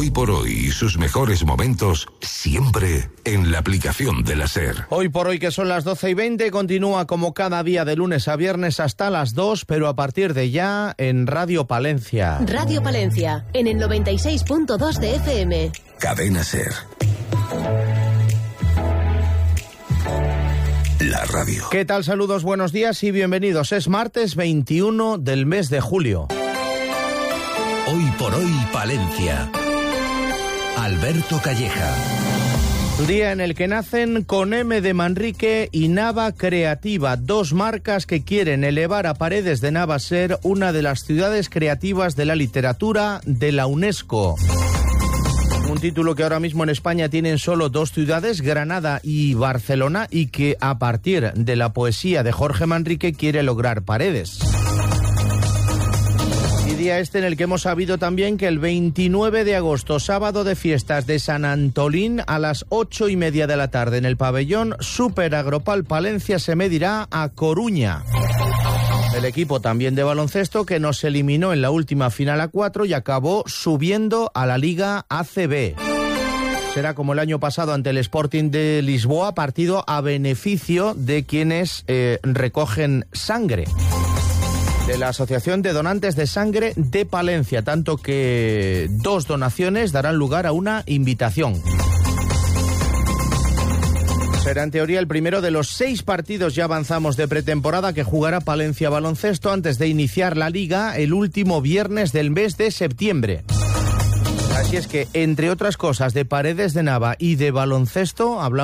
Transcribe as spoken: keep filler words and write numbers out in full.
Hoy por hoy y sus mejores momentos siempre en la aplicación de la SER. Hoy por hoy, que son las doce y veinte, continúa como cada día de lunes a viernes hasta las dos, pero a partir de ya en Radio Palencia. Radio Palencia, en el noventa y seis punto dos de F M. Cadena SER. La radio. ¿Qué tal? Saludos, buenos días y bienvenidos. Es martes veintiuno del mes de julio. Hoy por hoy Palencia. Alberto Calleja. Día en el que nacen Con M de Manrique y Nava Creativa, dos marcas que quieren elevar a Paredes de Nava a ser una de las ciudades creativas de la literatura de la UNESCO. Un título que ahora mismo en España tienen solo dos ciudades, Granada y Barcelona, y que a partir de la poesía de Jorge Manrique quiere lograr Paredes. Y día este en el que hemos sabido también que el veintinueve de agosto, sábado de fiestas de San Antolín, a las ocho y media de la tarde en el pabellón Super Agropal Palencia se medirá a Coruña. El equipo también de baloncesto que nos eliminó en la última final a cuatro y acabó subiendo a la Liga A C B. Será como el año pasado ante el Sporting de Lisboa, partido a beneficio de quienes eh, recogen sangre. De la Asociación de Donantes de Sangre de Palencia, tanto que dos donaciones darán lugar a una invitación. Será en teoría el primero de los seis partidos, ya avanzamos, de pretemporada que jugará Palencia Baloncesto antes de iniciar la Liga el último viernes del mes de septiembre. Así es que, entre otras cosas, de Paredes de Nava y de baloncesto hablamos.